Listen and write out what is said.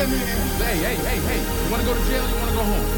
Hey, hey, hey, hey. You want to go to jail or you want to go home?